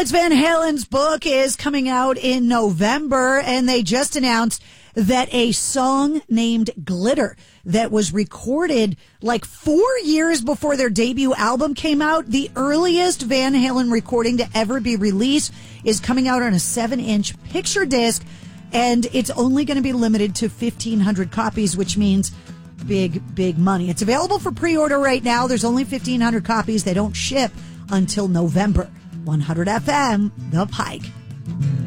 Alex Van Halen's book is coming out in November, and they just announced that a song named Glitter that was recorded like 4 years before their debut album came out, the earliest Van Halen recording to ever be released, is coming out on a 7-inch picture disc, and it's only going to be limited to 1,500 copies, which means big money. It's available for pre-order right now. There's only 1,500 copies. They don't ship until November. 100 FM, The Pike.